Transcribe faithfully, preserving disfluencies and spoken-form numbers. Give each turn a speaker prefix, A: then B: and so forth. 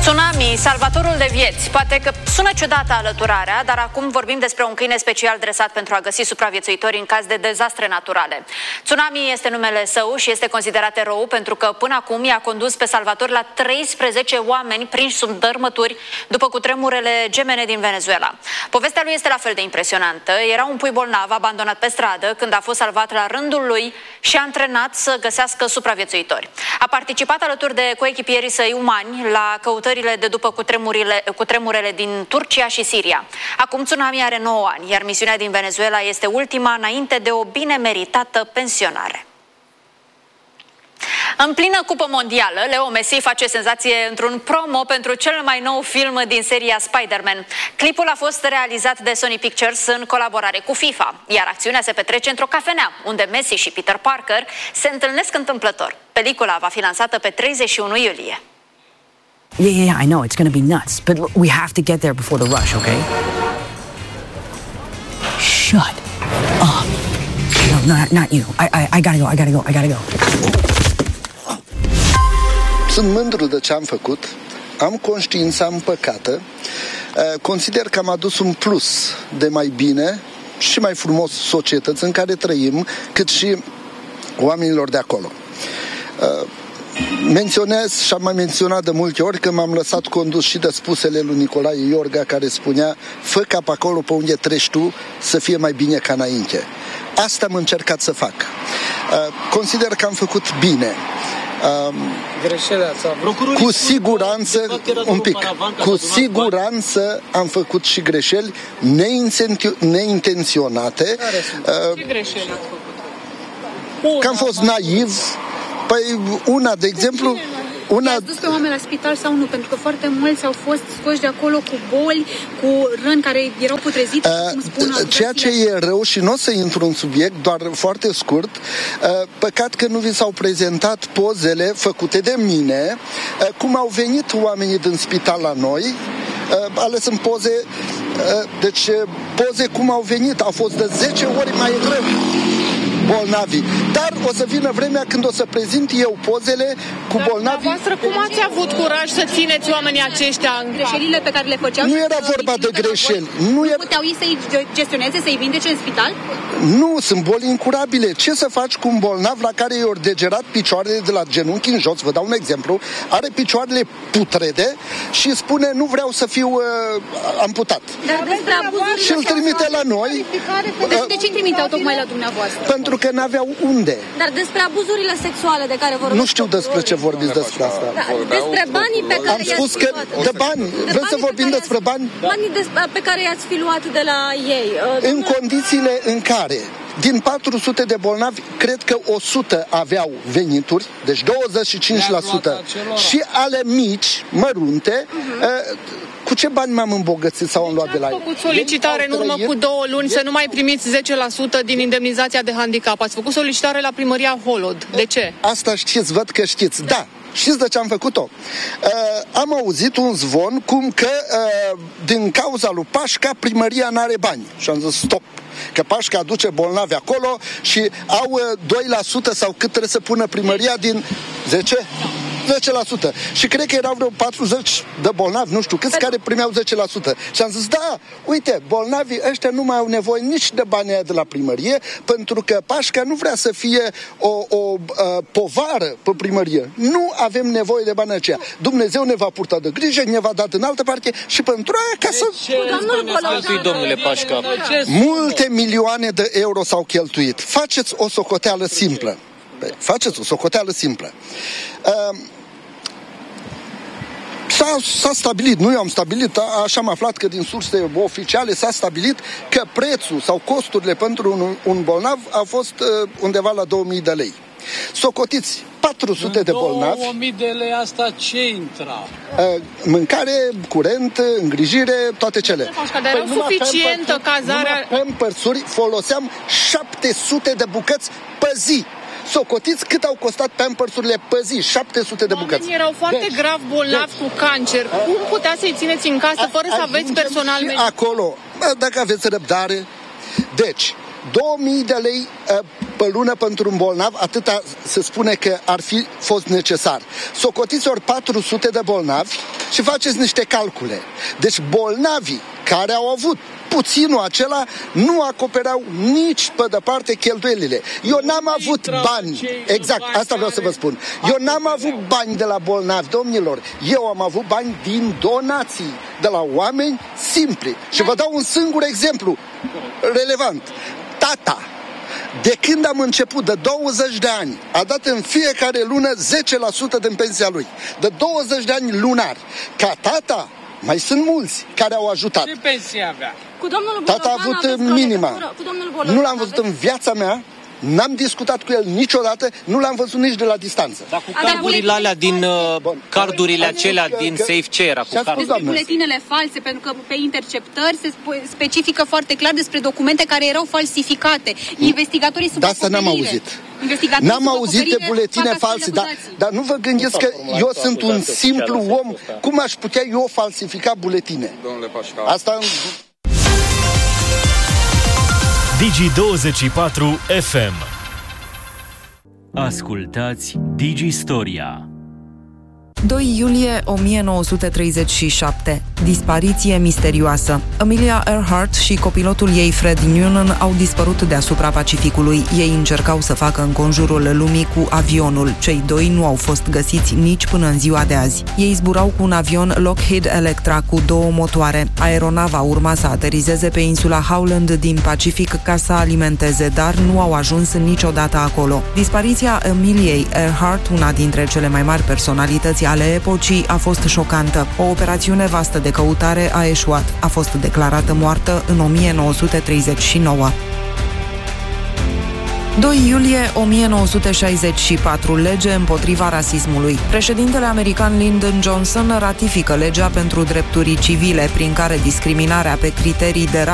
A: Tsunami, salvatorul de vieți. Poate că sună ciudată alăturarea, dar acum vorbim despre un câine special dresat pentru a găsi supraviețuitori în caz de dezastre naturale. Tsunami este numele său și este considerat erou pentru că până acum i-a condus pe salvator la treisprezece oameni prinși sub dărâmături după cutremurele gemene din Venezuela. Povestea lui este la fel de impresionantă. Era un pui bolnav abandonat pe stradă când a fost salvat la rândul lui și a antrenat să găsească supraviețuitori. A participat alături de coechipierii săi umani la căutările de după cutremurele, cutremurele din Turcia și Siria. Acum Tsunami are nouă ani, iar misiunea din Venezuela este ultima înainte de o bine meritată pensionare. În plină cupă mondială, Leo Messi face senzație într-un promo pentru cel mai nou film din seria Spider-Man. Clipul a fost realizat de Sony Pictures în colaborare cu FIFA, iar acțiunea se petrece într-o cafenea, unde Messi și Peter Parker se întâlnesc întâmplător. Pelicula va fi lansată pe treizeci și unu iulie.
B: Yeah, yeah, yeah, I know, it's gonna be nuts, but look, we have to get there before the rush, okay? Shut up. No, no, not you. I, I, I gotta go, I gotta go, I gotta go.
C: Sunt mândru de ce am făcut, am conștiința împăcată, consider că am adus un plus de mai bine și mai frumos societăți în care trăim, cât și oamenilor de acolo. Menționez și am mai menționat de multe ori că m-am lăsat condus și de spusele lui Nicolae Iorga, care spunea: fă ca pe acolo pe unde treci tu să fie mai bine ca înainte. Asta am încercat să fac. Consider că am făcut bine. Cu siguranță, un pic, cu siguranță am făcut și greșeli neintenționate.
D: Ce greșeli ați făcut?
C: Că am fost naiv. Păi una, de exemplu, una...
E: I-ați dus pe oameni la spital sau nu? Pentru că foarte mulți au fost scoși de acolo cu boli, cu răni care erau putrezite, uh, cum spun
C: ceea ce e rău, și nu o să intru în subiect, doar foarte scurt, uh, păcat că nu vi s-au prezentat pozele făcute de mine, uh, cum au venit oamenii din spital la noi, uh, ales în poze, uh, deci poze cum au venit, au fost de zece ori mai rău bolnavi. Dar o să vină vremea când o să prezint eu pozele cu
D: Dar
C: bolnavi.
D: Dar cum ați avut curaj să țineți oamenii aceștia în
E: greșelile pe care le făceau?
C: Nu era vorba de greșeli. Nu era...
E: puteau ei să-i gestioneze, să-i vindece în spital?
C: Nu, sunt boli incurabile. Ce să faci cu un bolnav la care i-au degerat picioarele de la genunchi în jos? Vă dau un exemplu. Are picioarele putrede și spune: nu vreau să fiu uh, amputat.
E: Dar despre abuzurile
C: și îl trimite la noi.
E: Deci de ce trimiteau tocmai la dumneavoastră?
C: Pentru că n-aveau unde.
E: Dar despre abuzurile sexuale de care vorbim.
C: Nu știu despre ce vorbiți despre asta.
E: Da, despre banii pe care
C: am spus că de bani. Vreți să vorbim despre bani?
E: Banii pe care i-ați fi luat de la ei.
C: În condițiile în care din patru sute de bolnavi, cred că o sută aveau venituri, deci douăzeci și cinci la sută, și ale mici, mărunte, uh-huh. Cu ce bani m-am îmbogățit sau am luat de la ei?
D: Ați făcut solicitare în urmă cu două luni să nu mai primiți zece la sută din indemnizația de handicap. Ați făcut solicitare la primăria Holod. De ce?
C: Asta știți, văd că știți. Da. Știți de ce am făcut-o? Uh, am auzit un zvon cum că uh, din cauza lui Pașca primăria n-are bani. Și am zis stop. Că Pașca aduce bolnavi acolo și au uh, doi la sută sau cât trebuie să pună primăria din zece? zece la sută. Și cred că erau vreo patruzeci de bolnavi, nu știu câți, care primeau zece la sută. Și am zis, da, uite, bolnavii ăștia nu mai au nevoie nici de banii aia de la primărie, pentru că Pașca nu vrea să fie o, o uh, povară pe primărie. Nu avem nevoie de banii aceia. Dumnezeu ne va purta de grijă, ne va da în altă parte și pentru aia ca să...
F: Ce domnule Pașca?
C: Multe milioane de euro s-au cheltuit. Faceți o socoteală simplă. Faceți o socoteală simplă. Uh, S-a, s-a stabilit, nu eu am stabilit, a, așa am aflat că din surse oficiale s-a stabilit că prețul sau costurile pentru un, un bolnav a fost uh, undeva la două mii de lei. Socotiți patru sute de bolnavi.
G: două mii de lei asta ce intra?
C: Uh, mâncare, curent, îngrijire, toate cele.
D: Dar păi era suficientă cazarea.
C: Numai Pampers-uri foloseam șapte sute de bucăți pe zi. Socotiți cât au costat Pampers-urile pe zi, șapte sute de bucăți.
D: Oamenii erau foarte deci, grav bolnavi deci, cu cancer. Cum puteați să-i țineți în casă fără să aveți personal medic?
C: Acolo, dacă aveți răbdare. Deci, două mii de lei pe lună pentru un bolnav, atâta se spune că ar fi fost necesar. Socotiți ori patru sute de bolnavi și faceți niște calcule. Deci bolnavii care au avut puținul acela nu acopereau nici pe departe cheltuielile. Eu n-am avut bani, exact, asta vreau să vă spun. Eu n-am avut bani de la bolnavi, domnilor. Eu am avut bani din donații de la oameni simpli. Și vă dau un singur exemplu relevant. Tata, de când am început, de douăzeci de ani, a dat în fiecare lună zece la sută din pensia lui. De douăzeci de ani lunar. Ca tata, mai sunt mulți care au ajutat.
G: Ce pensie avea?
E: Cu domnul
C: Tata a avut minima. Nu l-am văzut în viața mea, n-am discutat cu el niciodată, nu l-am văzut nici de la distanță.
F: Dar cu cardurile alea din uh, cardurile acelea din Safe, ce era cu cardul?
E: Despre buletinele false, pentru că pe interceptări se specifică foarte clar despre documente care erau falsificate. Investigatorii sub
C: de asta n-am auzit. N-am auzit de buletine false, dar, dar nu vă gândiți că eu sunt un simplu om. Cum aș putea eu falsifica buletine? Asta...
H: Digi douăzeci și patru F M. Ascultați Digi Storia.
I: doi iulie o mie nouă sute treizeci și șapte. Dispariție misterioasă. Amelia Earhart și copilotul ei Fred Noonan au dispărut deasupra Pacificului. Ei încercau să facă înconjurul lumii cu avionul. Cei doi nu au fost găsiți nici până în ziua de azi. Ei zburau cu un avion Lockheed Electra cu două motoare. Aeronava urma să aterizeze pe insula Howland din Pacific ca să alimenteze, dar nu au ajuns niciodată acolo. Dispariția Ameliei Earhart, una dintre cele mai mari personalități ale epocii, a fost șocantă. O operațiune vastă de căutare a eșuat. A fost declarată moartă în o mie nouă sute treizeci și nouă. doi iulie o mie nouă sute șaizeci și patru. Lege împotriva rasismului. Președintele american Lyndon Johnson ratifică legea pentru drepturi civile, prin care discriminarea pe criterii de